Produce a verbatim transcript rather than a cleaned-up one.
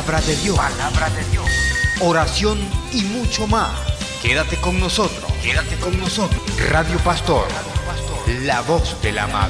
palabra de Dios, palabra de Dios, oración y mucho más. Quédate con nosotros, quédate con nosotros. Radio Pastor, la voz del amado.